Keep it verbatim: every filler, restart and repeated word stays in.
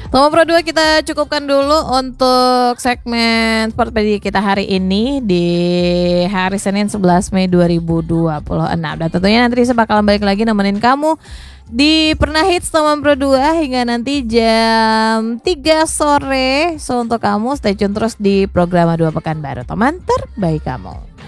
Teman Pro dua kita cukupkan dulu untuk segmen Sportpedia kita hari ini di hari Senin sebelas Mei dua ribu dua puluh enam. Dan tentunya nanti saya bakalan balik lagi nemenin kamu di Pernah Hits Teman Pro dua hingga nanti jam tiga sore. So untuk kamu stay tune terus di program dua Pekanbaru, teman terbaik kamu.